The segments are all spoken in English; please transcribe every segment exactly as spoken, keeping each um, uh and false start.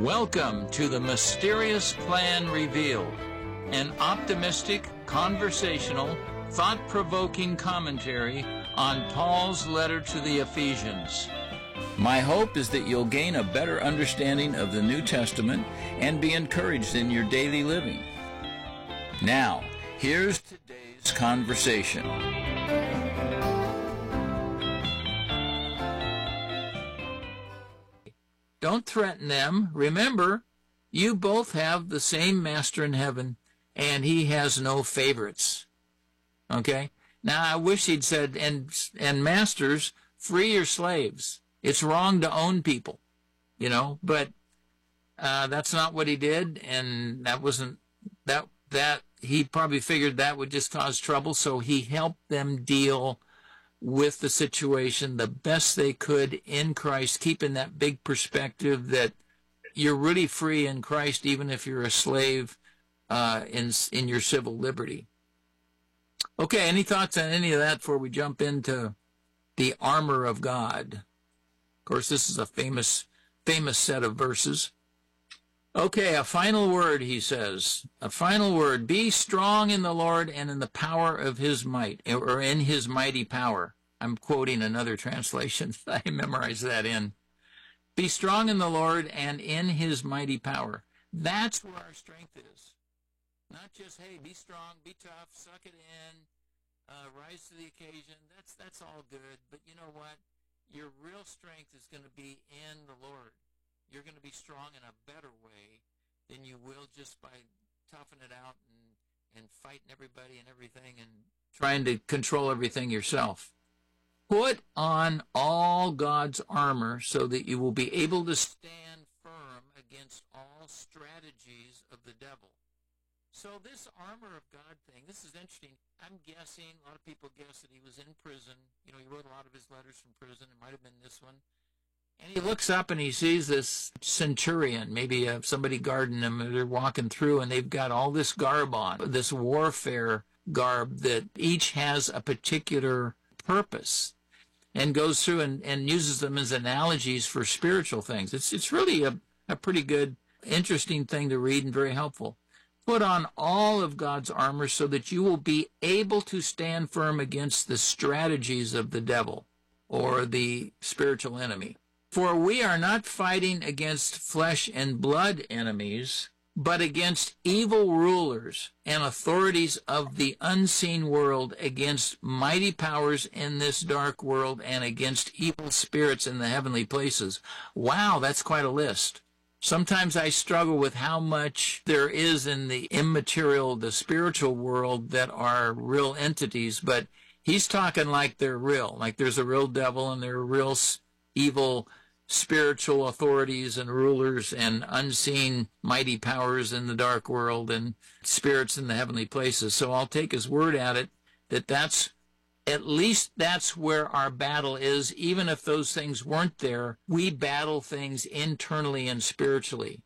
Welcome to the Mysterious Plan Revealed, an optimistic, conversational, thought-provoking commentary on Paul's letter to the Ephesians. My hope is that you'll gain a better understanding of the New Testament and be encouraged in your daily living. Now, here's today's conversation. Don't threaten them. Remember, you both have the same master in heaven, and he has no favorites. Okay? Now, I wish he'd said, and and masters, free your slaves. It's wrong to own people, you know, but uh, that's not what he did, and that wasn't, that, that, he probably figured that would just cause trouble, so he helped them deal with the situation the best they could in Christ, keeping that big perspective that you're really free in Christ, even if you're a slave uh, in in your civil liberty. Okay, any thoughts on any of that before we jump into the armor of God? Of course, this is a famous, famous set of verses. Okay, a final word, he says. A final word. Be strong in the Lord and in the power of his might, or in his mighty power. I'm quoting another translation. I memorized that in. Be strong in the Lord and in his mighty power. That's where our strength is. Not just, hey, be strong, be tough, suck it in, uh, rise to the occasion. That's, that's all good. But you know what? Your real strength is going to be in the Lord. You're going to be strong in a better way than you will just by toughing it out and, and fighting everybody and everything and trying to control everything yourself. Put on all God's armor so that you will be able to stand firm against all strategies of the devil. So this armor of God thing, this is interesting. I'm guessing, a lot of people guess that he was in prison. You know, he wrote a lot of his letters from prison. It might have been this one. And he looks up and he sees this centurion, maybe uh, somebody guarding him, and they're walking through, and they've got all this garb on, this warfare garb that each has a particular purpose, and goes through and, and uses them as analogies for spiritual things. It's it's really a, a pretty good, interesting thing to read and very helpful. Put on all of God's armor so that you will be able to stand firm against the strategies of the devil or the spiritual enemy. For we are not fighting against flesh and blood enemies, but against evil rulers and authorities of the unseen world, against mighty powers in this dark world, and against evil spirits in the heavenly places. Wow, that's quite a list. Sometimes I struggle with how much there is in the immaterial, the spiritual world that are real entities, but he's talking like they're real, like there's a real devil and there are real evil spiritual authorities and rulers and unseen mighty powers in the dark world and spirits in the heavenly places. So I'll take his word at it that that's, at least that's where our battle is. Even if those things weren't there, we battle things internally and spiritually.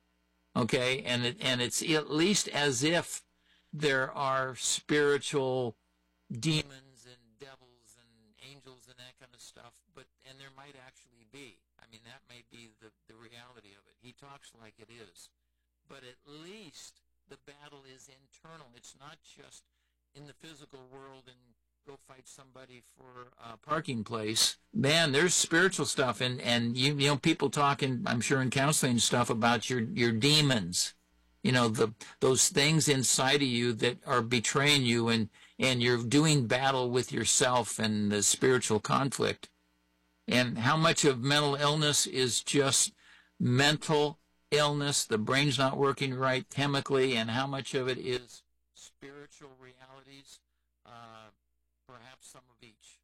Okay? And it, and it's at least as if there are spiritual demons and devils and angels and that kind of stuff, but and there might actually be. I mean, that may be the, the reality of it. He talks like it is. But at least the battle is internal. It's not just in the physical world and go fight somebody for a parking place. Man, there's spiritual stuff. And, and you, you know, people talking, I'm sure in counseling stuff, about your, your demons. You know, the those things inside of you that are betraying you, and, and you're doing battle with yourself and the spiritual conflict. And how much of mental illness is just mental illness, the brain's not working right chemically, and how much of it is spiritual realities, uh, perhaps some of each.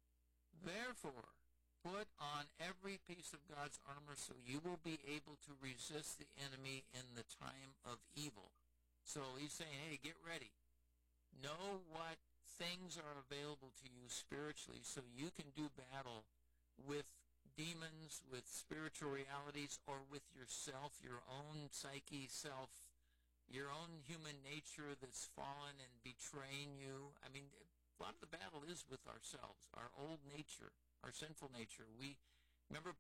Therefore, put on every piece of God's armor so you will be able to resist the enemy in the time of evil. So he's saying, hey, get ready. Know what things are available to you spiritually so you can do battle with demons, with spiritual realities, or with yourself, your own psyche self, your own human nature that's fallen and betraying you. I mean, a lot of the battle is with ourselves, our old nature, our sinful nature. We remember